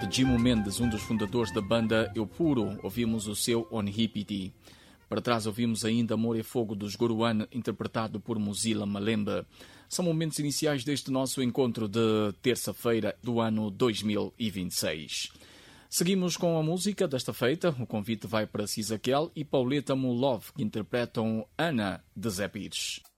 de Jimo Mendes, um dos fundadores da banda Eu Puro. Ouvimos o seu On Hippity. Para trás ouvimos ainda Amor e Fogo dos Goruan, interpretado por Mozilla Malemba. São momentos iniciais deste nosso encontro de terça-feira do ano 2026. Seguimos com a música desta feita. O convite vai para Cisaquel e Pauleta Mulov, que interpretam Ana de Zé Pires.